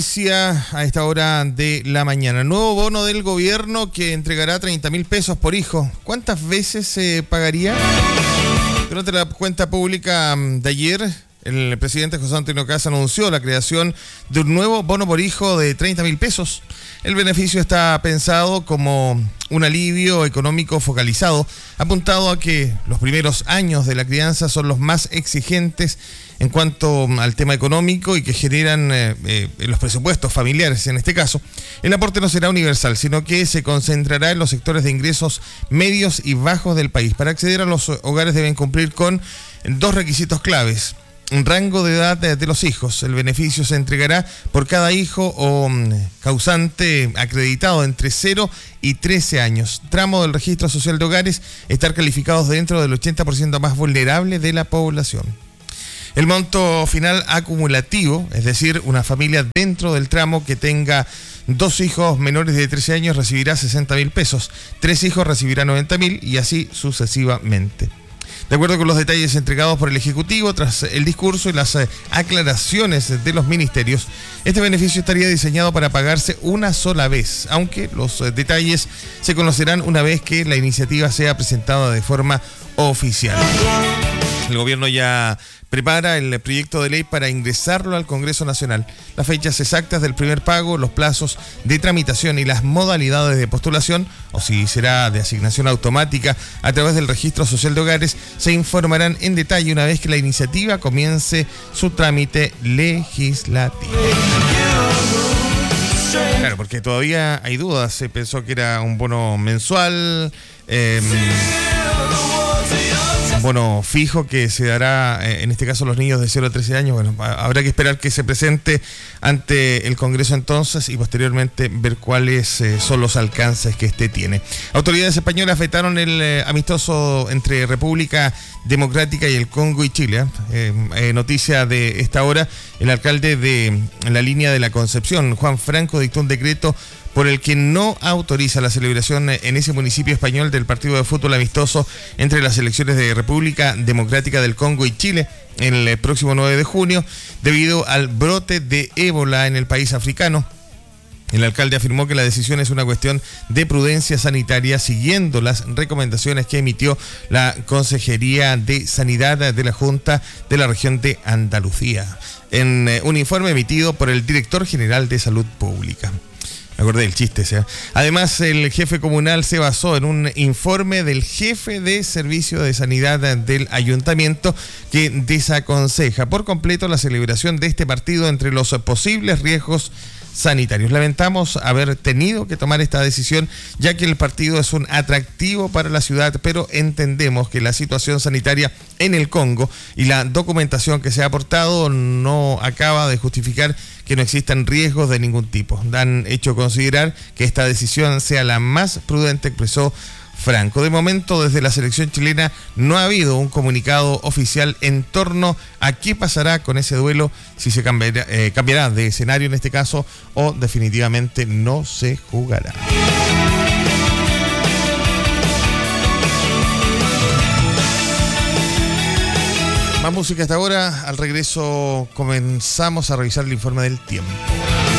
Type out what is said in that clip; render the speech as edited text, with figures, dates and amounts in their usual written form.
A esta hora de la mañana. Nuevo bono del gobierno que entregará 30.000 pesos por hijo. ¿Cuántas veces se pagaría? Durante la cuenta pública de ayer, el presidente José Antonio Kast anunció la creación de un nuevo bono por hijo de 30.000 pesos. El beneficio está pensado como un alivio económico focalizado, apuntado a que los primeros años de la crianza son los más exigentes en cuanto al tema económico y que generan los presupuestos familiares. En este caso, el aporte no será universal, sino que se concentrará en los sectores de ingresos medios y bajos del país. Para acceder a los hogares deben cumplir con dos requisitos claves. Un rango de edad de los hijos. El beneficio se entregará por cada hijo o causante acreditado entre 0 y 13 años. Tramo del registro social de hogares, estar calificados dentro del 80% más vulnerable de la población. El monto final acumulativo, es decir, una familia dentro del tramo que tenga 2 hijos menores de 13 años recibirá 60.000 pesos, 3 hijos recibirán 90.000 y así sucesivamente. De acuerdo con los detalles entregados por el Ejecutivo, tras el discurso y las aclaraciones de los ministerios, este beneficio estaría diseñado para pagarse una sola vez, aunque los detalles se conocerán una vez que la iniciativa sea presentada de forma oficial. El gobierno ya prepara el proyecto de ley para ingresarlo al Congreso Nacional. Las fechas exactas del primer pago, los plazos de tramitación y las modalidades de postulación, o si será de asignación automática a través del Registro Social de Hogares, se informarán en detalle una vez que la iniciativa comience su trámite legislativo. Claro, porque todavía hay dudas. Se pensó que era un bono mensual, un bono fijo que se dará, en este caso, a los niños de 0 a 13 años. Bueno, habrá que esperar que se presente ante el Congreso entonces y posteriormente ver cuáles son los alcances que este tiene. Autoridades españolas vetaron el amistoso entre República Democrática y el Congo y Chile. Noticia de esta hora, el alcalde de la línea de la Concepción, Juan Franco, dictó un decreto por el que no autoriza la celebración en ese municipio español del partido de fútbol amistoso entre las selecciones de República Democrática del Congo y Chile el próximo 9 de junio, debido al brote de ébola en el país africano. El alcalde afirmó que la decisión es una cuestión de prudencia sanitaria, siguiendo las recomendaciones que emitió la Consejería de Sanidad de la Junta de la región de Andalucía, en un informe emitido por el director general de Salud Pública. Me acordé del chiste ese. Además, el jefe comunal se basó en un informe del jefe de servicio de sanidad del ayuntamiento que desaconseja por completo la celebración de este partido entre los posibles riesgos sanitarios. Lamentamos haber tenido que tomar esta decisión, ya que el partido es un atractivo para la ciudad, pero entendemos que la situación sanitaria en el Congo y la documentación que se ha aportado no acaba de justificar que no existan riesgos de ningún tipo. Han hecho considerar que esta decisión sea la más prudente, expresó Franco. De momento, desde la selección chilena no ha habido un comunicado oficial en torno a qué pasará con ese duelo, si se cambiará de escenario en este caso o definitivamente no se jugará. Más música hasta ahora. Al regreso comenzamos a revisar el informe del tiempo.